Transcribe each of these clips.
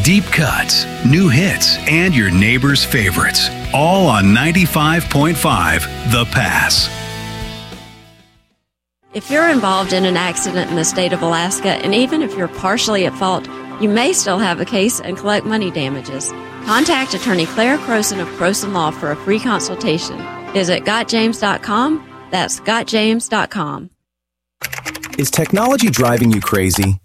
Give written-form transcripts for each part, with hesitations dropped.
Deep cuts, new hits, and your neighbor's favorites. All on 95.5 The Pass. If you're involved in an accident in the state of Alaska, and even if you're partially at fault, you may still have a case and collect money damages. Contact attorney Claire Croson of Croson Law for a free consultation. Visit gotjames.com. That's gotjames.com. Is technology driving you crazy?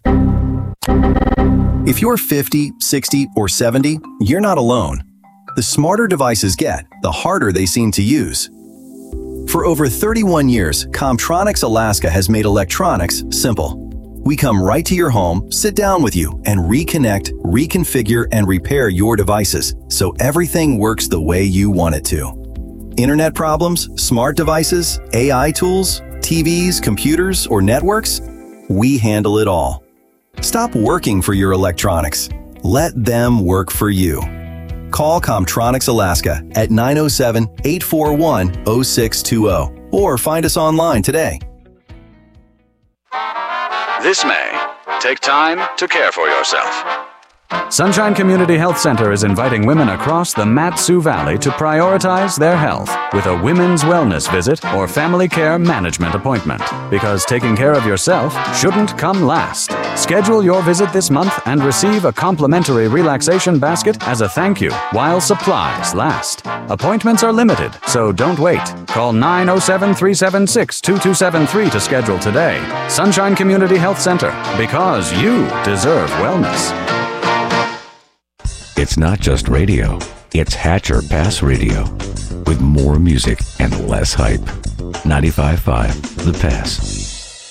If you're 50, 60, or 70, you're not alone. The smarter devices get, the harder they seem to use. For over 31 years, Comtronics Alaska has made electronics simple. We come right to your home, sit down with you, and reconnect, reconfigure, and repair your devices so everything works the way you want it to. Internet problems, smart devices, AI tools, TVs, computers, or networks? We handle it all. Stop working for your electronics. Let them work for you. Call Comtronics Alaska at 907-841-0620 or find us online today. This May, take time to care for yourself. Sunshine Community Health Center is inviting women across the Mat-Su Valley to prioritize their health with a women's wellness visit or family care management appointment. Because taking care of yourself shouldn't come last. Schedule your visit this month and receive a complimentary relaxation basket as a thank you while supplies last. Appointments are limited, so don't wait. Call 907-376-2273 to schedule today. Sunshine Community Health Center, because you deserve wellness. It's not just radio. It's Hatcher Pass Radio with more music and less hype. 95.5 The Pass.